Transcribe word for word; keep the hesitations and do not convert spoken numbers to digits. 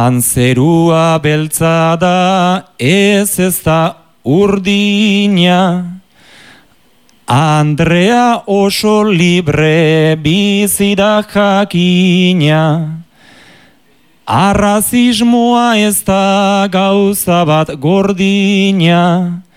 Han zerua beltza da, ez ez da urdina. Andrea oso libre bizi da jakina. Arrazismoa ez da gauza bat gordina.